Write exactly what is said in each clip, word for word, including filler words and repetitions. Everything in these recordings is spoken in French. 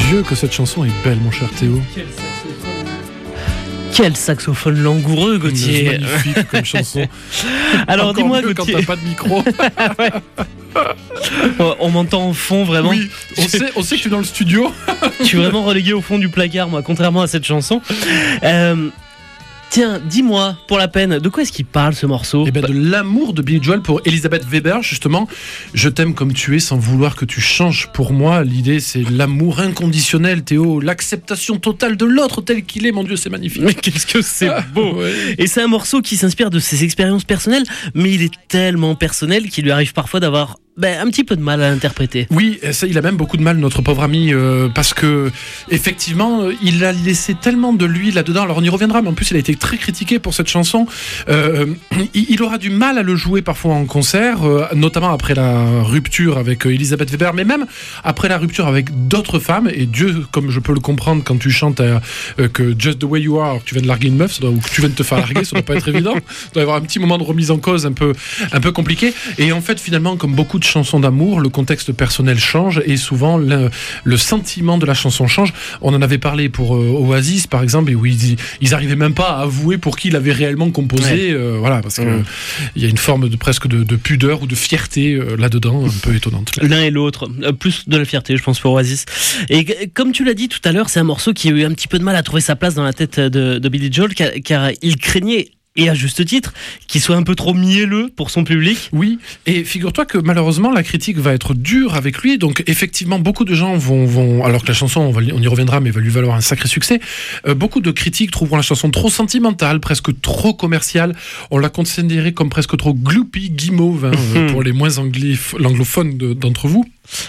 Dieu que cette chanson est belle, mon cher Théo. Quel saxophone, Quel saxophone langoureux, Gauthier. Magnifique comme chanson. Alors Encore dis-moi, mieux Gauthier. quand t'as pas de micro. Ouais. On m'entend au fond, vraiment. Oui, on sait, on sait que tu es dans le studio. Je suis vraiment relégué au fond du placard, moi, contrairement à cette chanson. Euh, tiens, dis-moi, pour la peine, de quoi est-ce qu'il parle, ce morceau ? Eh ben, de l'amour de Billy Joel pour Elizabeth Weber, justement. Je t'aime comme tu es sans vouloir que tu changes. Pour moi, l'idée, c'est l'amour inconditionnel, Théo. L'acceptation totale de l'autre tel qu'il est. Mon Dieu, c'est magnifique. Mais qu'est-ce que c'est beau. Ouais. Et c'est un morceau qui s'inspire de ses expériences personnelles, mais il est tellement personnel qu'il lui arrive parfois d'avoir ben, un petit peu de mal à l'interpréter. Oui, ça, il a même beaucoup de mal, notre pauvre ami, euh, parce que effectivement, euh, il a laissé tellement de lui là-dedans. Alors on y reviendra, mais en plus, il a été très critiqué pour cette chanson. Euh, il, il aura du mal à le jouer parfois en concert, euh, notamment après la rupture avec euh, Elizabeth Weber, mais même après la rupture avec d'autres femmes. Et Dieu, comme je peux le comprendre, quand tu chantes euh, que Just the Way You Are, que tu viens de larguer une meuf, ça doit, ou que tu viens de te faire larguer, ça doit pas être évident. Il doit y avoir un petit moment de remise en cause un peu, un peu compliqué. Et en fait, finalement, comme beaucoup de chansons d'amour, le contexte personnel change et souvent le, le sentiment de la chanson change. On en avait parlé pour euh, Oasis par exemple, et où ils, ils arrivaient même pas à avouer pour qui il avait réellement composé, ouais. euh, voilà, parce que mmh. il y a une forme de presque de, de pudeur ou de fierté euh, là-dedans, un peu étonnante. L'un et l'autre, euh, plus de la fierté, je pense, pour Oasis. Et g- comme tu l'as dit tout à l'heure, c'est un morceau qui a eu un petit peu de mal à trouver sa place dans la tête de, de Billy Joel, car, car il craignait, et à juste titre, qu'il soit un peu trop mielleux pour son public. Oui, et figure-toi que malheureusement la critique va être dure avec lui, donc effectivement beaucoup de gens vont, vont alors que la chanson, on, va, on y reviendra, mais va lui valoir un sacré succès, euh, beaucoup de critiques trouveront la chanson trop sentimentale, presque trop commerciale, on l'a considérée comme presque trop gloopy, guimauve, hein, euh, pour les moins anglif- anglophones de, d'entre vous.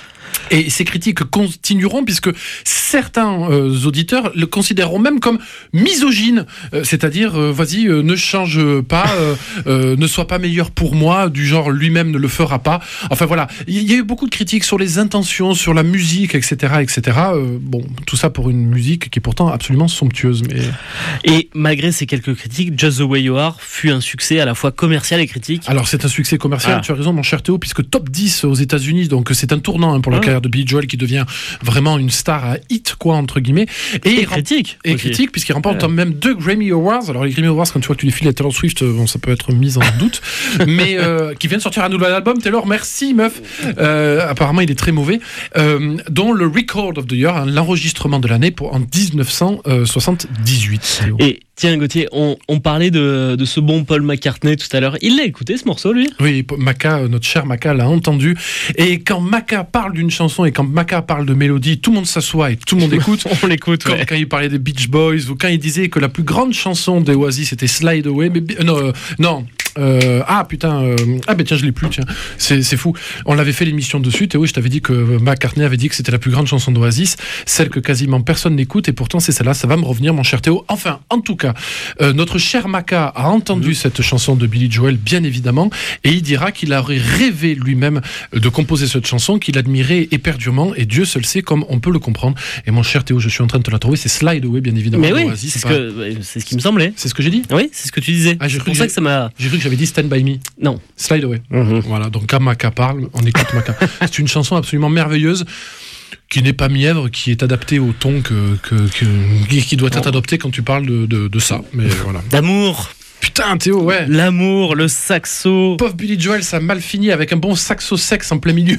Et ces critiques continueront puisque certains euh, auditeurs le considéreront même comme misogyne, euh, c'est-à-dire euh, vas-y euh, ne change pas, euh, euh, ne sois pas meilleur pour moi, du genre lui-même ne le fera pas. Enfin voilà, il y a eu beaucoup de critiques sur les intentions, sur la musique, et cetera, et cetera. Euh, bon, tout ça pour une musique qui est pourtant absolument somptueuse. Mais et malgré ces quelques critiques, Just the Way You Are fut un succès à la fois commercial et critique. Alors c'est un succès commercial, ah. Tu as raison mon cher Théo, puisque top dix aux États-Unis, donc c'est un tournant hein, pour la ah. carrière de Billy Joel qui devient vraiment une star à hit quoi entre guillemets et, et critique et okay. critique puisqu'il remporte ouais. même deux Grammy Awards. Alors les Grammy Awards, quand tu vois que tu les files à Taylor Swift, bon ça peut être mis en doute, mais euh, qui vient de sortir un nouvel album. Taylor, merci meuf. Euh, apparemment il est très mauvais, euh, dont le Record of the Year, hein, l'enregistrement de l'année pour en dix-neuf cent soixante-dix-huit. Et tiens Gauthier, on, on parlait de, de ce bon Paul McCartney tout à l'heure. Il l'a écouté ce morceau lui ? Oui, Maca, notre cher Maca l'a entendu. Et quand Maca parle d'une chanson et quand Maca parle de mélodie, tout le monde s'assoit et tout le monde écoute. On l'écoute. Quand, ouais. quand il parlait des Beach Boys ou quand il disait que la plus grande chanson des Oasis c'était Slide Away. Mais, euh, non, euh, non. Euh, ah putain, euh, ah ben tiens je l'ai plus, tiens, c'est, c'est fou. On l'avait fait l'émission dessus, Théo, je t'avais dit que McCartney avait dit que c'était la plus grande chanson d'Oasis, celle que quasiment personne n'écoute, et pourtant c'est celle-là, ça va me revenir mon cher Théo. Enfin, en tout cas, euh, notre cher Maca a entendu mmh. cette chanson de Billy Joel, bien évidemment, et il dira qu'il aurait rêvé lui-même de composer cette chanson, qu'il admirait éperdument, et Dieu seul sait comme on peut le comprendre. Et mon cher Théo, je suis en train de te la trouver, c'est Slide Away, bien évidemment. Mais oui, Oasis, c'est, c'est, ce pas... que, c'est ce qui me semblait. C'est ce que j'ai dit ? Oui, c'est ce que tu disais. Ah, j'ai c'est pour ça que ça m'a... J'ai cru que j'avais dit Stand By Me. Non. Slide Away. Mm-hmm. Voilà, donc quand Maca parle, on écoute Maca. C'est une chanson absolument merveilleuse, qui n'est pas mièvre, qui est adaptée au ton que, que, que, qui doit être adopté quand tu parles de, de, de ça. Mais voilà. D'amour. Putain, Théo, ouais. L'amour, le saxo. Pauvre Billy Joel, ça a mal fini avec un bon saxo sexe en plein milieu.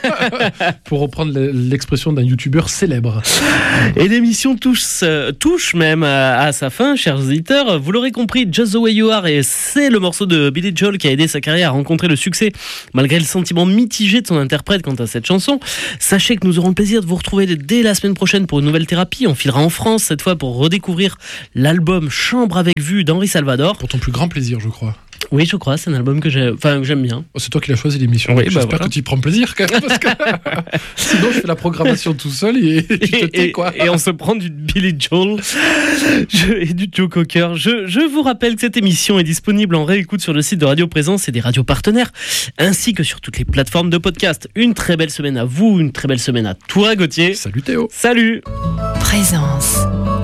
Pour reprendre l'expression d'un youtubeur célèbre. Et l'émission touche, euh, touche même à, à sa fin, chers auditeurs. Vous l'aurez compris, Just the Way You Are, et c'est le morceau de Billy Joel qui a aidé sa carrière à rencontrer le succès, malgré le sentiment mitigé de son interprète quant à cette chanson. Sachez que nous aurons le plaisir de vous retrouver dès la semaine prochaine pour une nouvelle thérapie. On filera en France, cette fois, pour redécouvrir l'album Chambre avec vue d'Henri Salvador. Pour ton plus grand plaisir, je crois. Oui, je crois, c'est un album que, j'ai... Enfin, que j'aime bien. Oh, c'est toi qui l'as choisi l'émission. Oui, J'espère bah voilà. que tu y prends plaisir quand même, parce que sinon je fais la programmation tout seul et tu te tais, quoi. Et, et on se prend du Billy Joel je, et du Joe Cocker. Je, je vous rappelle que cette émission est disponible en réécoute sur le site de Radio Présence et des radios partenaires, ainsi que sur toutes les plateformes de podcast. Une très belle semaine à vous, une très belle semaine à toi, Gauthier. Salut Théo. Salut. Présence.